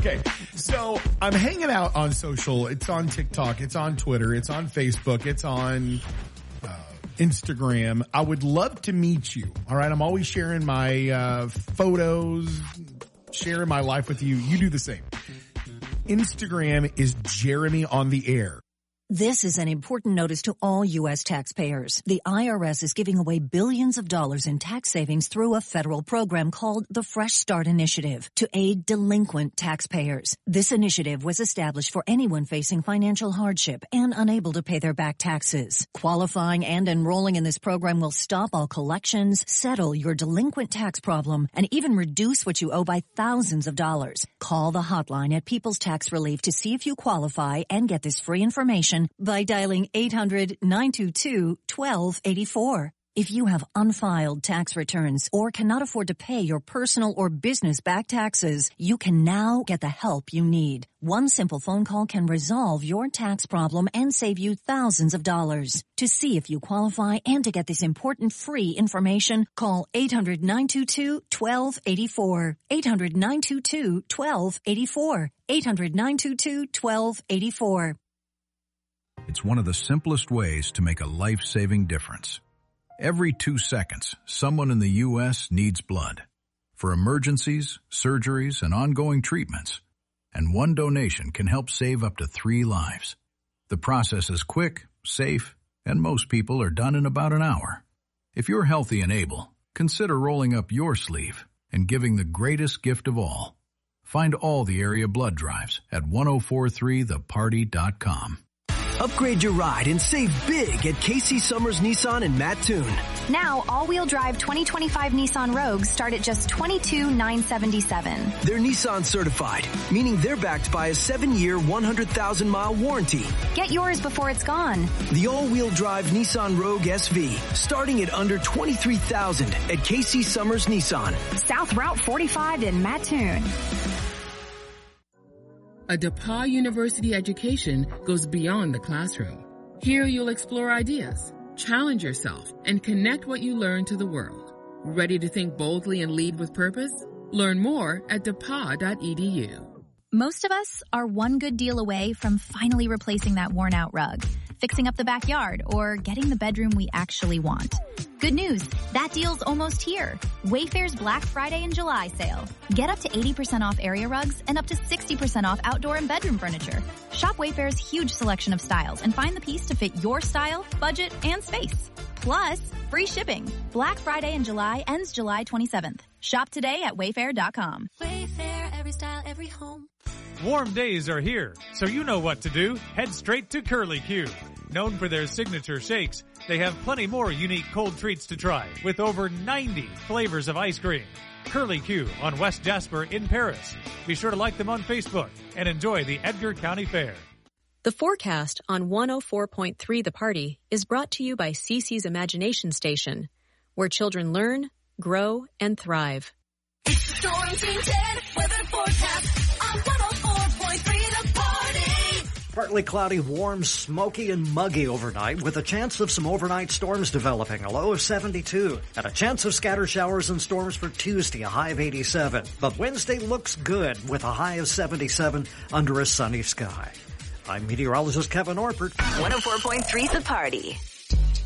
Okay, so I'm hanging out on social. It's on TikTok. It's on Twitter. It's on Facebook. It's on Instagram. I would love to meet you. All right, I'm always sharing my photos, sharing my life with you. You do the same. Instagram is Jeremy on the Air. This is an important notice to all U.S. taxpayers. The IRS is giving away billions of dollars in tax savings through a federal program called the Fresh Start Initiative to aid delinquent taxpayers. This initiative was established for anyone facing financial hardship and unable to pay their back taxes. Qualifying and enrolling in this program will stop all collections, settle your delinquent tax problem, and even reduce what you owe by thousands of dollars. Call the hotline at People's Tax Relief to see if you qualify and get this free information by dialing 800-922-1284. If you have unfiled tax returns or cannot afford to pay your personal or business back taxes, you can now get the help you need. One simple phone call can resolve your tax problem and save you thousands of dollars. To see if you qualify and to get this important free information, call 800-922-1284. 800-922-1284. 800-922-1284. It's one of the simplest ways to make a life-saving difference. Every 2 seconds, someone in the U.S. needs blood for emergencies, surgeries, and ongoing treatments. And one donation can help save up to 3 lives. The process is quick, safe, and most people are done in about an hour. If you're healthy and able, consider rolling up your sleeve and giving the greatest gift of all. Find all the area blood drives at 1043theparty.com. Upgrade your ride and save big at Casey Summers Nissan in Mattoon. Now, all-wheel drive 2025 Nissan Rogues start at just $22,977. They're Nissan certified, meaning they're backed by a 7-year, 100,000-mile warranty. Get yours before it's gone. The all-wheel drive Nissan Rogue SV, starting at under $23,000 at Casey Summers Nissan. South Route 45 in Mattoon. A DePauw University education goes beyond the classroom. Here you'll explore ideas, challenge yourself, and connect what you learn to the world. Ready to think boldly and lead with purpose? Learn more at DePauw.edu. Most of us are one good deal away from finally replacing that worn-out rug, fixing up the backyard, or getting the bedroom we actually want. Good news, that deal's almost here. Wayfair's Black Friday and July sale. Get up to 80% off area rugs and up to 60% off outdoor and bedroom furniture. Shop Wayfair's huge selection of styles and find the piece to fit your style, budget, and space. Plus, free shipping. Black Friday in July ends July 27th. Shop today at Wayfair.com. Wayfair, every style, every home. Warm days are here, so you know what to do. Head straight to Curly Q. Known for their signature shakes, they have plenty more unique cold treats to try with over 90 flavors of ice cream. Curly Q on West Jasper in Paris. Be sure to like them on Facebook and enjoy the Edgar County Fair. The forecast on 104.3 The Party is brought to you by CeCe's Imagination Station, where children learn, grow, and thrive. It's the Storm Team 10 weather forecast on 104.3 The Party. Partly cloudy, warm, smoky, and muggy overnight with a chance of some overnight storms developing, a low of 72. And a chance of scatter showers and storms for Tuesday, a high of 87. But Wednesday looks good with a high of 77 under a sunny sky. I'm meteorologist Kevin Orpert. 104.3 The Party.